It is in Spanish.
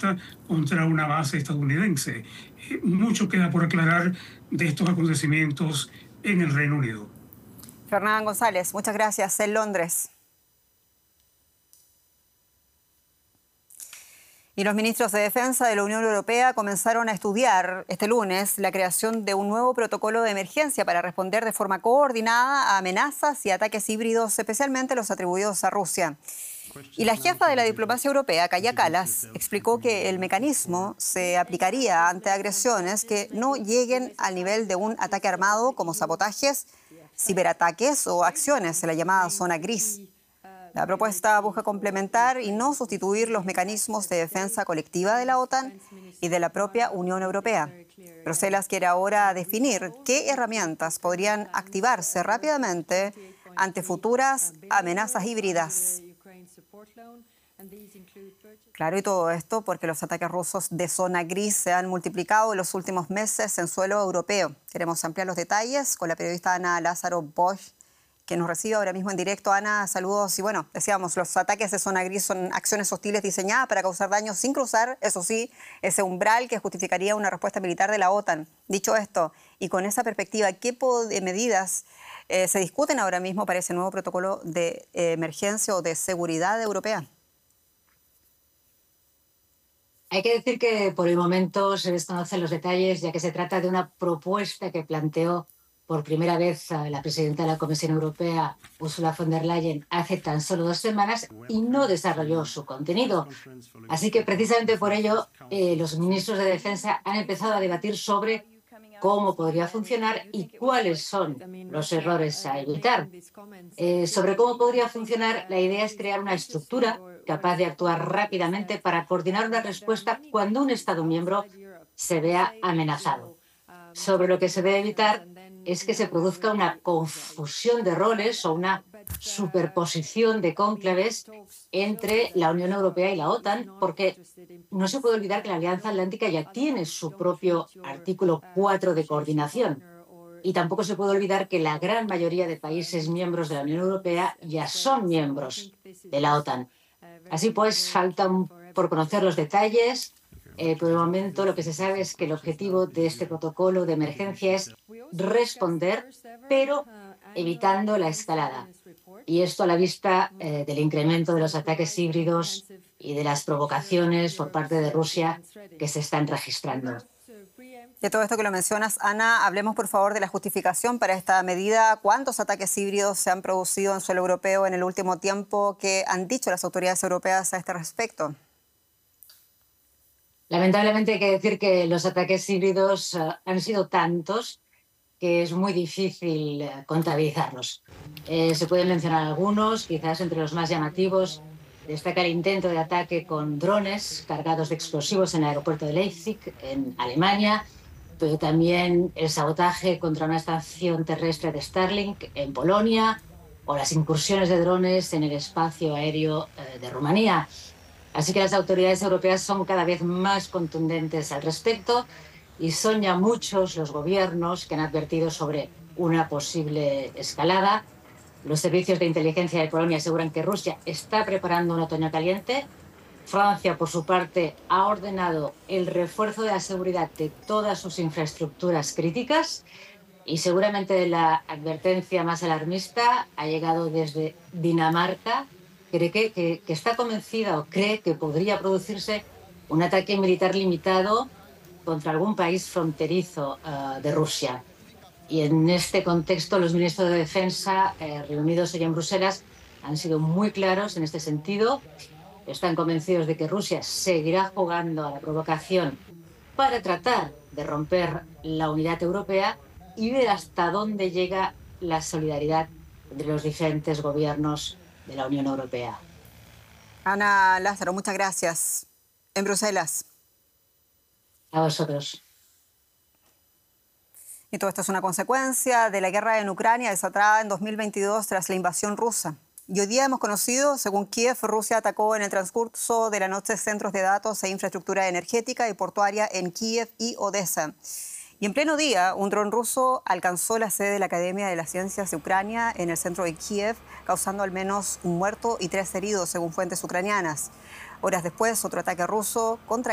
directa contra una base estadounidense. Mucho queda por aclarar de estos acontecimientos en el Reino Unido. Fernán González, muchas gracias en Londres. Y los ministros de Defensa de la Unión Europea comenzaron a estudiar este lunes la creación de un nuevo protocolo de emergencia para responder de forma coordinada a amenazas y ataques híbridos, especialmente los atribuidos a Rusia. Y la jefa de la diplomacia europea, Kaja Kallas, explicó que el mecanismo se aplicaría ante agresiones que no lleguen al nivel de un ataque armado, como sabotajes, ciberataques o acciones en la llamada zona gris. La propuesta busca complementar y no sustituir los mecanismos de defensa colectiva de la OTAN y de la propia Unión Europea. Bruselas quiere ahora definir qué herramientas podrían activarse rápidamente ante futuras amenazas híbridas. Claro, y todo esto porque los ataques rusos de zona gris se han multiplicado en los últimos meses en suelo europeo. Queremos ampliar los detalles con la periodista Ana Lázaro Bosch, que nos recibe ahora mismo en directo. Ana, saludos. Y bueno, decíamos, los ataques de zona gris son acciones hostiles diseñadas para causar daño sin cruzar, eso sí, ese umbral que justificaría una respuesta militar de la OTAN. Dicho esto, y con esa perspectiva, ¿qué medidas se discuten ahora mismo para ese nuevo protocolo de emergencia o de seguridad europea? Hay que decir que por el momento se desconocen los detalles, ya que se trata de una propuesta que planteó por primera vez la presidenta de la Comisión Europea, Ursula von der Leyen, hace tan solo 2 semanas y no desarrolló su contenido. Así que precisamente por ello los ministros de Defensa han empezado a debatir sobre cómo podría funcionar y cuáles son los errores a evitar. Sobre cómo podría funcionar, la idea es crear una estructura capaz de actuar rápidamente para coordinar una respuesta cuando un Estado miembro se vea amenazado. Sobre lo que se debe evitar es que se produzca una confusión de roles o una superposición de cónclaves entre la Unión Europea y la OTAN, porque no se puede olvidar que la Alianza Atlántica ya tiene su propio artículo 4 de coordinación. Y tampoco se puede olvidar que la gran mayoría de países miembros de la Unión Europea ya son miembros de la OTAN. Así pues, faltan por conocer los detalles. Por el momento, lo que se sabe es que el objetivo de este protocolo de emergencia es responder, pero evitando la escalada. Y esto a la vista del incremento de los ataques híbridos y de las provocaciones por parte de Rusia que se están registrando. De todo esto que lo mencionas, Ana, hablemos por favor de la justificación para esta medida. ¿Cuántos ataques híbridos se han producido en suelo europeo en el último tiempo? ¿Qué han dicho las autoridades europeas a este respecto? Lamentablemente hay que decir que los ataques híbridos han sido tantos que es muy difícil contabilizarlos. Se pueden mencionar algunos, quizás entre los más llamativos. Destaca el intento de ataque con drones cargados de explosivos en el aeropuerto de Leipzig, en Alemania, pero también el sabotaje contra una estación terrestre de Starlink en Polonia o las incursiones de drones en el espacio aéreo de Rumanía. Así que las autoridades europeas son cada vez más contundentes al respecto y son ya muchos los gobiernos que han advertido sobre una posible escalada. Los servicios de inteligencia de Polonia aseguran que Rusia está preparando un otoño caliente. Francia, por su parte, ha ordenado el refuerzo de la seguridad de todas sus infraestructuras críticas y seguramente la advertencia más alarmista ha llegado desde Dinamarca, que está convencida o cree que podría producirse un ataque militar limitado contra algún país fronterizo de Rusia. Y en este contexto, los ministros de Defensa reunidos hoy en Bruselas han sido muy claros en este sentido. Están convencidos de que Rusia seguirá jugando a la provocación para tratar de romper la unidad europea y ver hasta dónde llega la solidaridad de los diferentes gobiernos de la Unión Europea. Ana Lázaro, muchas gracias. En Bruselas. A vosotros. Y todo esto es una consecuencia de la guerra en Ucrania desatada en 2022 tras la invasión rusa. Y hoy día hemos conocido, según Kiev, Rusia atacó en el transcurso de la noche centros de datos e infraestructura energética y portuaria en Kiev y Odessa. Y en pleno día, un dron ruso alcanzó la sede de la Academia de las Ciencias de Ucrania en el centro de Kiev, causando al menos un muerto y 3 heridos, según fuentes ucranianas. Horas después, otro ataque ruso contra